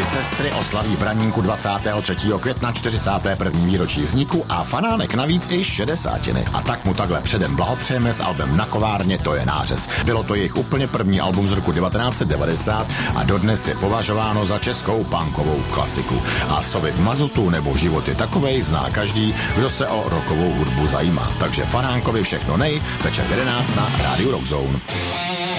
Tři sestry oslaví Braníku 23. května 41. výročí vzniku a Fanánek navíc i 60. A tak mu takhle předem blahopřejeme s albem Na kovárně, to je nářez. Bylo to jejich úplně první album z roku 1990 a dodnes je považováno za českou punkovou klasiku. A stovy v mazutu nebo život je takovej zná každý, kdo se o rockovou hudbu zajímá. Takže Fanánkovi všechno nej, večer 11 na Rádiu Rock Zone.